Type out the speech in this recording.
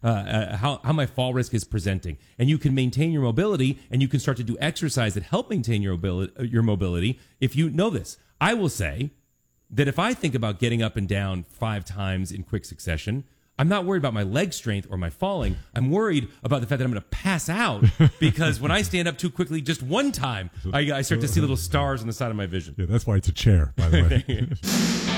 how my fall risk is presenting. And you can maintain your mobility, and you can start to do exercise that help maintain your mobility if you know this. I will say that if I think about getting up and down 5 times in quick succession, I'm not worried about my leg strength or my falling. I'm worried about the fact that I'm going to pass out because when I stand up too quickly just one time, I start to see little stars on the side of my vision. Yeah, that's why it's a chair, by the way.